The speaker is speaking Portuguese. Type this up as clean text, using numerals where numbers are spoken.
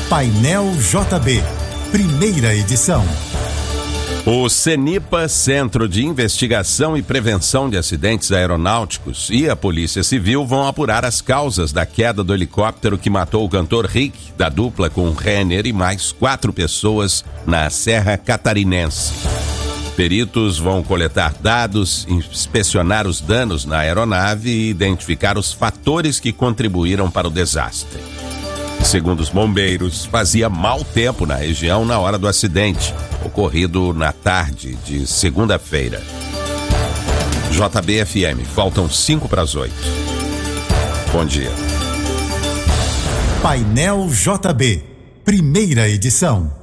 Painel JB, primeira edição. O CENIPA, Centro de Investigação e Prevenção de Acidentes Aeronáuticos, e a Polícia Civil vão apurar as causas da queda do helicóptero que matou o cantor Rick, da dupla com Renner e mais 4 pessoas na Serra Catarinense. Peritos vão coletar dados, inspecionar os danos na aeronave e identificar os fatores que contribuíram para o desastre. Segundo os bombeiros, fazia mau tempo na região na hora do acidente, ocorrido na tarde de segunda-feira. JB-FM, faltam 7:55. Bom dia. Painel JB, primeira edição.